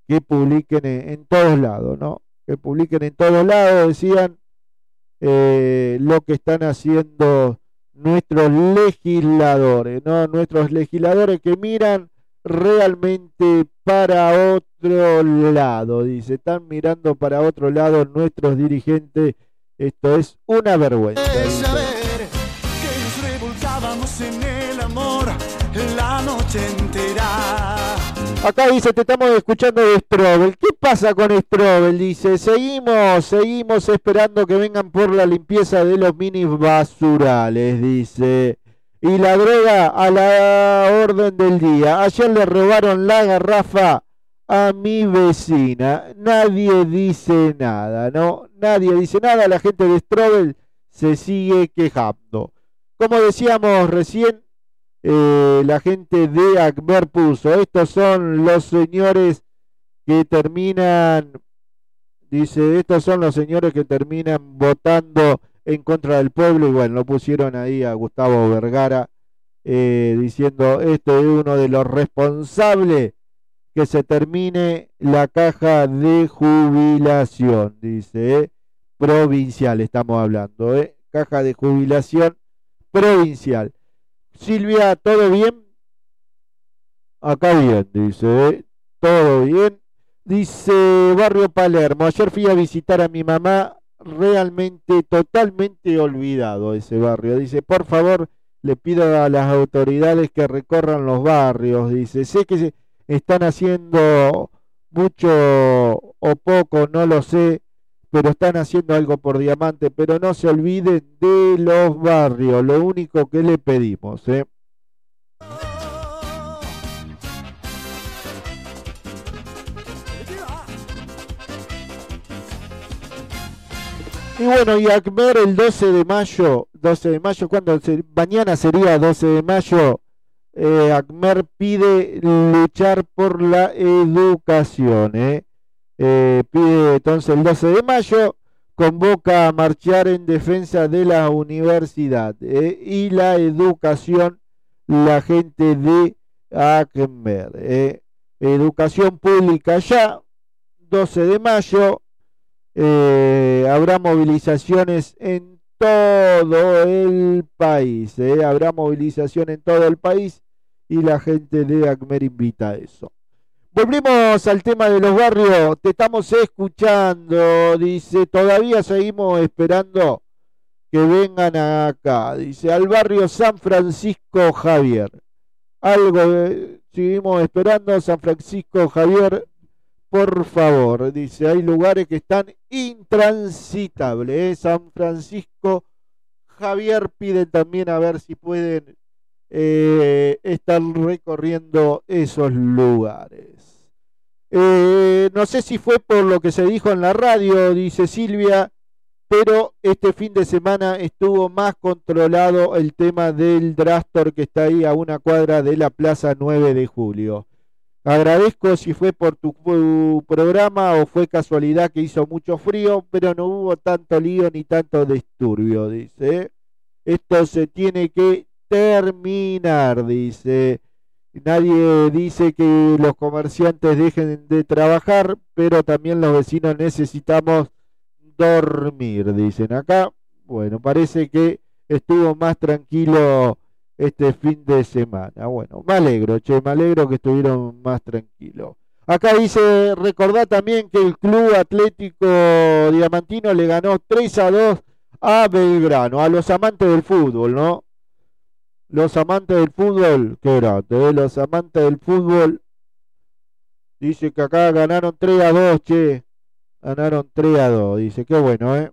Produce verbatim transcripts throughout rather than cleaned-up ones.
que publiquen en, en todos lados, ¿no? Que publiquen en todos lados, decían, eh, lo que están haciendo nuestros legisladores, ¿no? Nuestros legisladores que miran realmente para otro lado, dice, están mirando para otro lado nuestros dirigentes, esto es una vergüenza. Saber que nos revolcábamos en el amor la noche entera. Acá dice, te estamos escuchando de Strobel. ¿Qué pasa con Strobel? Dice, seguimos, seguimos esperando que vengan por la limpieza de los minis basurales, dice. Y la droga a la orden del día. Ayer le robaron la garrafa a mi vecina. Nadie dice nada, ¿no? Nadie dice nada. La gente de Strobel se sigue quejando. Como decíamos recién, Eh, la gente de Acmer puso, estos son los señores que terminan, dice, estos son los señores que terminan votando en contra del pueblo, y bueno, lo pusieron ahí a Gustavo Vergara, eh, diciendo, este es uno de los responsables que se termine la caja de jubilación, dice, eh, provincial estamos hablando, eh, caja de jubilación provincial. Silvia, ¿todo bien? Acá bien, dice, ¿eh? Todo bien. Dice Barrio Palermo, ayer fui a visitar a mi mamá, realmente, totalmente olvidado ese barrio. Dice, por favor, le pido a las autoridades que recorran los barrios. Dice, sé que se están haciendo mucho o poco, no lo sé, pero están haciendo algo por Diamante, pero no se olviden de los barrios, lo único que le pedimos, ¿eh? Y bueno, y Acmer el doce de mayo, doce de mayo, cuando se, mañana sería doce de mayo, eh, Acmer pide luchar por la educación, ¿eh? Eh, pide entonces el doce de mayo, convoca a marchar en defensa de la universidad eh, y la educación, la gente de Acmer. Eh, educación pública ya, doce de mayo, eh, habrá movilizaciones en todo el país, eh, habrá movilización en todo el país y la gente de Acmer invita a eso. Volvemos al tema de los barrios, te estamos escuchando, dice, todavía seguimos esperando que vengan acá, dice, al barrio San Francisco Javier. Algo, eh, seguimos esperando, San Francisco Javier, por favor, dice, hay lugares que están intransitables, ¿eh? San Francisco Javier piden también a ver si pueden eh, estar recorriendo esos lugares. Eh, no sé si fue por lo que se dijo en la radio, dice Silvia, pero este fin de semana estuvo más controlado el tema del Drastor que está ahí a una cuadra de la Plaza nueve de julio. Agradezco si fue por tu, tu programa o fue casualidad que hizo mucho frío, pero no hubo tanto lío ni tanto disturbio, dice. Esto se tiene que terminar, dice. Nadie dice que los comerciantes dejen de trabajar, pero también los vecinos necesitamos dormir, dicen acá. Bueno, parece que estuvo más tranquilo este fin de semana. Bueno, me alegro, che, me alegro que estuvieron más tranquilos. Acá dice, recordá también que el Club Atlético Diamantino le ganó tres a dos a Belgrano, a los amantes del fútbol, ¿no? Los amantes del fútbol, qué grande, ¿eh? Los amantes del fútbol, dice que acá ganaron tres a dos, che. Ganaron tres a dos, dice, qué bueno, ¿eh?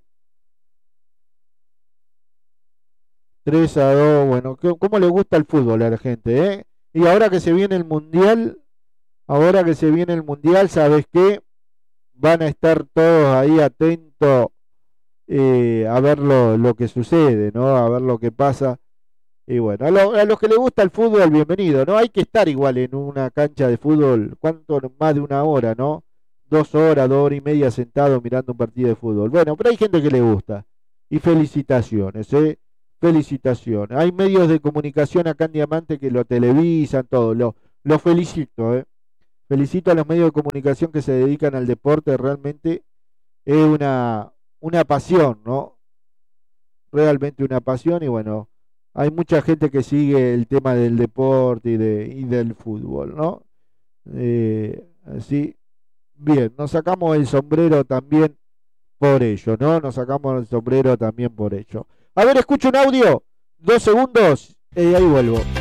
tres a dos, bueno, ¿cómo le gusta el fútbol a la gente, eh? Y ahora que se viene el Mundial, ahora que se viene el Mundial, ¿sabes qué? Van a estar todos ahí atentos eh, a ver lo, lo que sucede, ¿no? A ver lo que pasa. Y bueno, a, lo, a los que les gusta el fútbol, bienvenido, ¿no? Hay que estar igual en una cancha de fútbol, ¿cuánto? Más de una hora, ¿no? Dos horas, dos horas y media sentado mirando un partido de fútbol. Bueno, pero hay gente que le gusta. Y felicitaciones, ¿eh? Felicitaciones. Hay medios de comunicación acá en Diamante que lo televisan, todo. Lo, lo felicito, ¿eh? felicito a los medios de comunicación que se dedican al deporte, realmente es una, una pasión, ¿no? Realmente una pasión y bueno, hay mucha gente que sigue el tema del deporte y, de, y del fútbol, ¿no? Eh, así, bien, nos sacamos el sombrero también por ello, ¿no? Nos sacamos el sombrero también por ello. A ver, escucho un audio, dos segundos y ahí vuelvo.